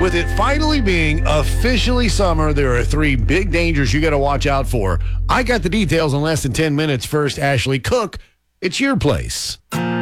With it finally being officially summer, there are 3 big dangers you got to watch out for. I got the details in less than 10 minutes. First, Ashley Cook, it's your place.